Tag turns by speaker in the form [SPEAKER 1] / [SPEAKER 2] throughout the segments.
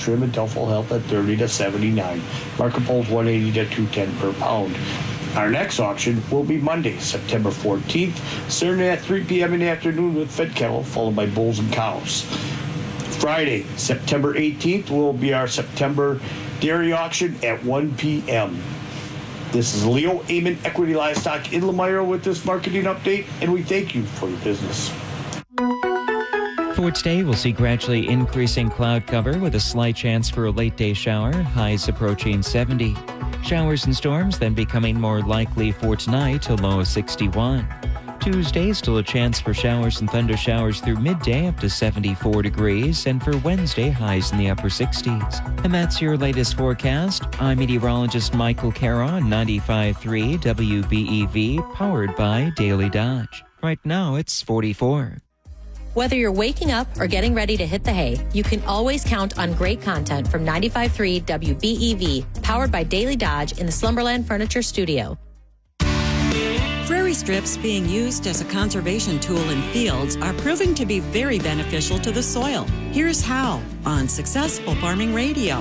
[SPEAKER 1] trim and Duffel Health at $30 to $79. Market Bulls $180 to $210 per pound. Our next auction will be Monday, September 14th, starting at 3 p.m. in the afternoon with fed cattle, followed by bulls and cows. Friday, September 18th, will be our September dairy auction at 1 p.m. This is Leo Amon, Equity Livestock in Lamar with this marketing update, and we thank you for your business.
[SPEAKER 2] For today, we'll see gradually increasing cloud cover with a slight chance for a late day shower, highs approaching 70. Showers and storms then becoming more likely for tonight, a low of 61. Tuesday, still a chance for showers and thunder showers through midday up to 74 degrees, and for Wednesday, highs in the upper 60s. And that's your latest forecast. I'm meteorologist Michael Cara on 95.3 WBEV, powered by Daily Dodge. Right now, it's 44.
[SPEAKER 3] Whether you're waking up or getting ready to hit the hay, you can always count on great content from 95.3 WBEV, powered by Daily Dodge in the Slumberland Furniture Studio.
[SPEAKER 4] Prairie strips being used as a conservation tool in fields are proving to be very beneficial to the soil. Here's how on Successful Farming Radio.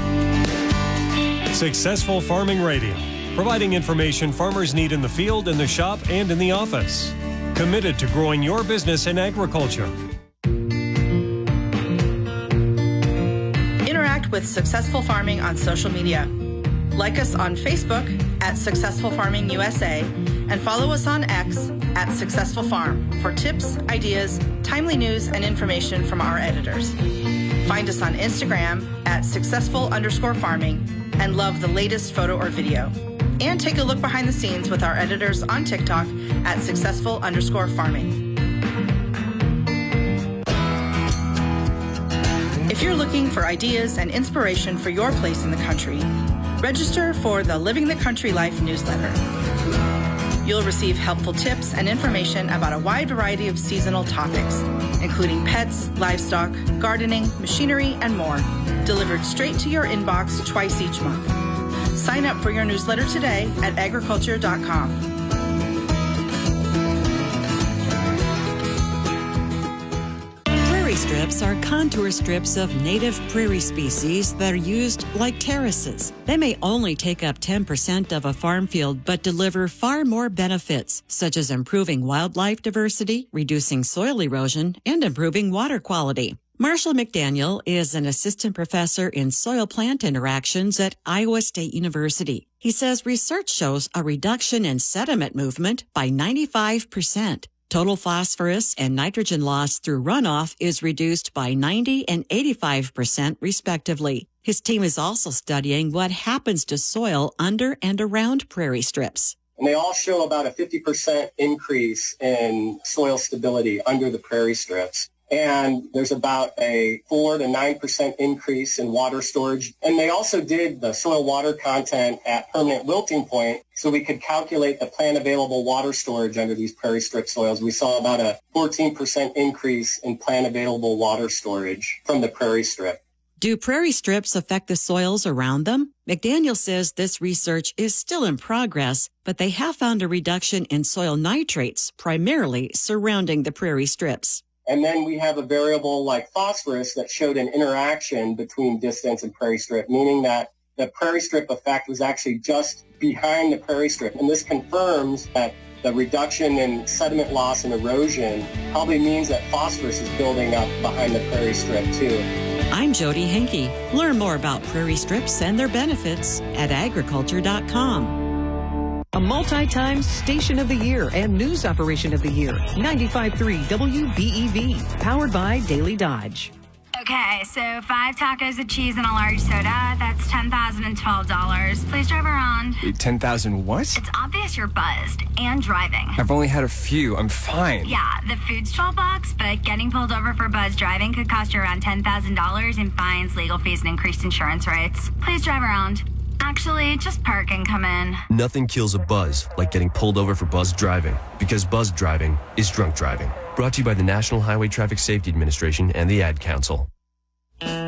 [SPEAKER 5] Successful Farming Radio, providing information farmers need in the field, in the shop, and in the office. Committed to growing your business in agriculture.
[SPEAKER 6] Interact with Successful Farming on social media. Like us on Facebook at Successful Farming USA and follow us on X at Successful Farm for tips, ideas, timely news, and information from our editors. Find us on Instagram at successful_farming and love the latest photo or video. And take a look behind the scenes with our editors on TikTok at successful_farming. If you're looking for ideas and inspiration for your place in the country, register for the Living the Country Life newsletter. You'll receive helpful tips and information about a wide variety of seasonal topics, including pets, livestock, gardening, machinery, and more, delivered straight to your inbox twice each month. Sign up for your newsletter today at agriculture.com.
[SPEAKER 4] Prairie strips are contour strips of native prairie species that are used like terraces. They may only take up 10% of a farm field, but deliver far more benefits, such as improving wildlife diversity, reducing soil erosion, and improving water quality. Marshall McDaniel is an assistant professor in soil-plant interactions at Iowa State University. He says research shows a reduction in sediment movement by 95%. Total phosphorus and nitrogen loss through runoff is reduced by 90 and 85% respectively. His team is also studying what happens to soil under and around prairie strips.
[SPEAKER 7] And they all show about a 50% increase in soil stability under the prairie strips. And there's about a 4 to 9% increase in water storage. And they also did the soil water content at permanent wilting point, so we could calculate the plant available water storage under these prairie strip soils. We saw about a 14% increase in plant available water storage from the prairie strip.
[SPEAKER 4] Do prairie strips affect the soils around them? McDaniel says this research is still in progress, but they have found a reduction in soil nitrates, primarily surrounding the prairie strips.
[SPEAKER 7] And then we have a variable like phosphorus that showed an interaction between distance and prairie strip, meaning that the prairie strip effect was actually just behind the prairie strip. And this confirms that the reduction in sediment loss and erosion probably means that phosphorus is building up behind the prairie strip too.
[SPEAKER 4] I'm Jody Henke. Learn more about prairie strips and their benefits at agriculture.com.
[SPEAKER 8] A multi-time Station of the Year and News Operation of the Year. 95.3 WBEV. Powered by Daily Dodge.
[SPEAKER 9] Okay, so 5 tacos of cheese and a large soda. That's $10,012. Please drive around.
[SPEAKER 10] 10,000 what?
[SPEAKER 9] It's obvious you're buzzed and driving.
[SPEAKER 10] I've only had a few. I'm fine.
[SPEAKER 9] Yeah, the food's $12, but getting pulled over for buzz driving could cost you around $10,000 in fines, legal fees, and increased insurance rates. Please drive around. Actually, just park and come in.
[SPEAKER 11] Nothing kills a buzz like getting pulled over for buzz driving, because buzz driving is drunk driving. Brought to you by the National Highway Traffic Safety Administration and the Ad Council.